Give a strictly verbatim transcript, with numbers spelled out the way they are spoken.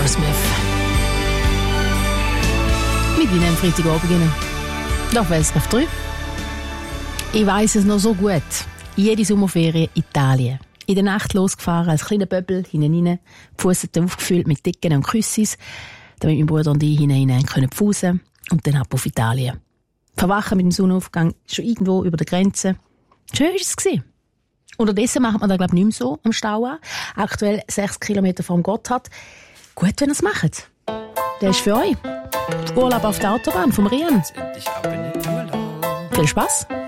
Aerosmith. Mit Ihnen am Freitagabend beginnen. Doch S R F drei. Ich weiss es noch so gut. Jede Sommerferien Italien. In der Nacht losgefahren als kleiner Böbbel, hinein rein, die Fussette aufgefüllt mit Dicken und Küssis, damit mein Bruder und ich hinein können pfusen und dann ab auf Italien. Verwachen mit dem Sonnenaufgang schon irgendwo über der Grenze. Schön war es. Unterdessen macht man da, glaube ich, nicht mehr so am Stau an. Aktuell sechs Kilometer vom Gotthard. Gut, wenn ihr es macht. Der ist für euch. Urlaub auf der Autobahn vom Rian. Viel Spaß!